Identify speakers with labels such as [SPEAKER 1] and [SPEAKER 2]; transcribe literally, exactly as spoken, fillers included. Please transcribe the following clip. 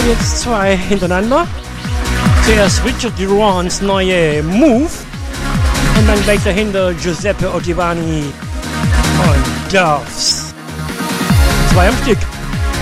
[SPEAKER 1] Jetzt zwei hintereinander. Zuerst Richard Durans neue Move und dann gleich dahinter Giuseppe Ottaviani und Doves. Zwei am Stück.